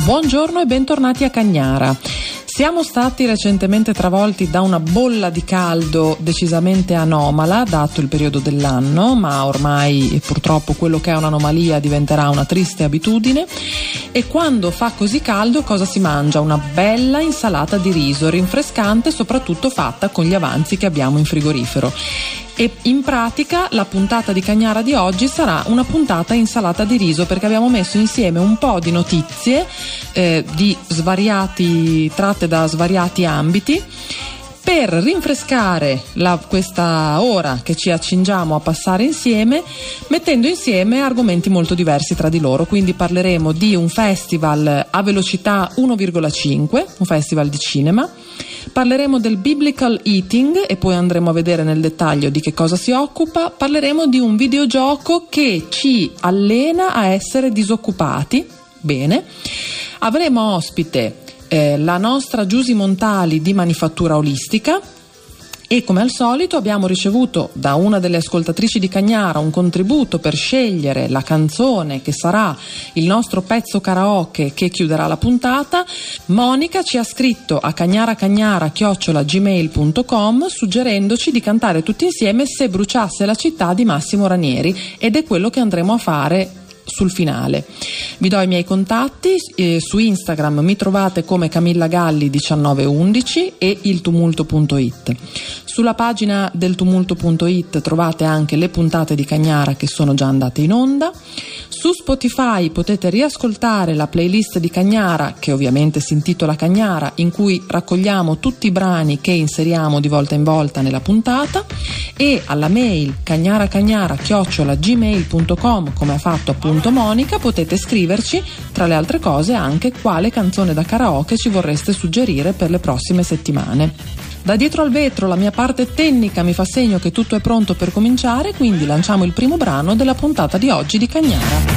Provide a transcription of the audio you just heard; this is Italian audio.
Buongiorno e bentornati a Cagnara. Siamo stati recentemente travolti da una bolla di caldo decisamente anomala, dato il periodo dell'anno, ma ormai purtroppo quello che è un'anomalia diventerà una triste abitudine. E quando fa così caldo cosa si mangia? Una bella insalata di riso, rinfrescante, soprattutto fatta con gli avanzi che abbiamo in frigorifero. E in pratica la puntata di Cagnara di oggi sarà una puntata insalata di riso, perché abbiamo messo insieme un po' di notizie tratte da svariati ambiti, per rinfrescare questa ora che ci accingiamo a passare insieme, mettendo insieme argomenti molto diversi tra di loro. Quindi parleremo di un festival a velocità 1,5, un festival di cinema. Parleremo del Biblical Eating e poi andremo a vedere nel dettaglio di che cosa si occupa. Parleremo di un videogioco che ci allena a essere disoccupati. Bene. Avremo ospite la nostra Giusy Montali di Manifattura Olistica. E come al solito abbiamo ricevuto da una delle ascoltatrici di Cagnara un contributo per scegliere la canzone che sarà il nostro pezzo karaoke che chiuderà la puntata. Monica ci ha scritto a cagnaracagnara@gmail.com suggerendoci di cantare tutti insieme Se bruciasse la città di Massimo Ranieri, ed è quello che andremo a fare sul finale. Vi do i miei contatti, su Instagram mi trovate come Camilla Galli 1911 e iltumulto.it. Sulla pagina del tumulto.it trovate anche le puntate di Cagnara che sono già andate in onda. Su Spotify potete riascoltare la playlist di Cagnara, che ovviamente si intitola Cagnara, in cui raccogliamo tutti i brani che inseriamo di volta in volta nella puntata, e alla mail cagnaracagnara@gmail.com, come ha fatto appunto Monica, potete scriverci tra le altre cose anche quale canzone da karaoke ci vorreste suggerire per le prossime settimane. Da dietro al vetro la mia parte tecnica mi fa segno che tutto è pronto per cominciare, quindi lanciamo il primo brano della puntata di oggi di Cagnara.